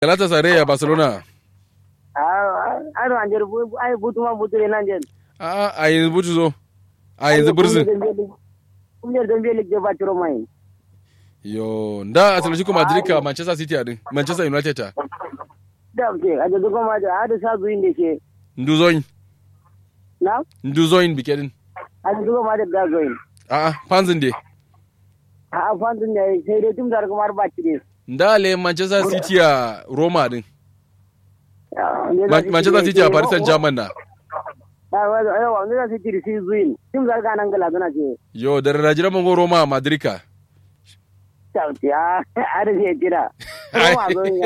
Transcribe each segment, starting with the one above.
Galatasaray ya Barcelona. Aro anjer ai butuma buture nanjer. A yanzu butu zo. A yanzu burzin. Kunjer Zambiya League ba tiro mai. Yo, da Atletico Madrid ka Manchester City adin. Manchester United ta. Da ke aje duka ma da hada sa zuyin da ke. Nduzoin. Na? Nduzoin bikedin. Aje duka ma da zuyin. Fanzin de. Fanzin ne sai dai tum da kamar ba ci ne. Ndale Manchester City a Roma din. Manchester City a Paris Saint-Germain na. Yawa wanda za su ci risi zuyin. Tim zarga nan gala zana ce. Yo, da rajira mango Roma a Madrid ka. Sauti ya arziki jira. Roma zuyin.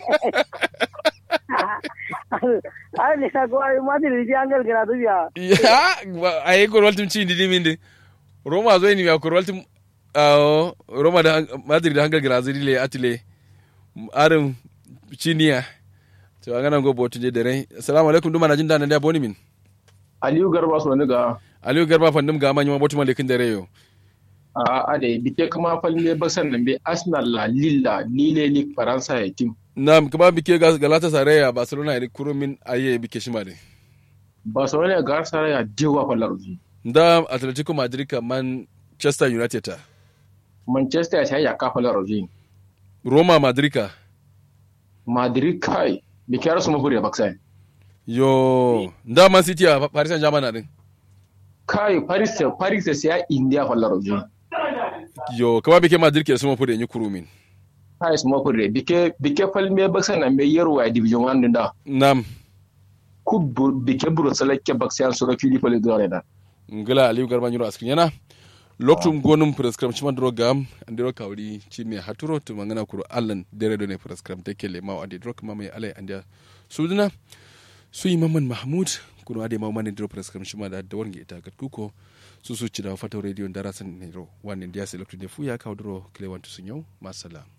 Ai ne ka go ai Madrid ji angal gina dubiya. Ya, ai korwal tum ci ndidi minde. Roma zuyin ni ya korwal tum Roma da Madrid da hangal gina zuri atile. Arin Chiniya. To an gana go botu je dare. Assalamu alaikum duma na jin dana da boni min. Aliyu Garba so ni ga. Aliyu Garba fandim ga manyan botu malikin dare yo. A da bike kuma falle basan nan be Arsenal la Lille League Faransa ya team. Na'am kuma bike ga Galatasaray ya Barcelona ya kurumin aye bike shi ma dai. Barcelona ya Galatasaray ya dewa fallaruji. Da Atletico Madrid ka Manchester United ta. Manchester ya ka fallaruji. Roma Madrid ka. Madrid kai bike su mafuri baksa. Yo, da Man City a Paris Saint-Germain din. Kai Paris sai ya India fallaruji. Yo, kama bike Madrid ke su mafuri yi kurumin. Kai su mafuri bike falme baksa nan be yarwa division 1 din da. Nam. Ku bike Brussels ke baksa su ga fili fali gore da. Ngala Aliyu Garba nyuro askin yana. Loktum gonum prescription chima dro gam andiro kawri chimi haturo to mangana kuro allan dere do ne prescription take le maw andi dro kuma mai alai andia suduna su Maman Mahmud kuno ade maw mani dro prescription chima da warnge ita gat kuko su ci da fata radio darasan ne ro wannan dia se loktu de fu ya kawdro kle wantu sunyo masalam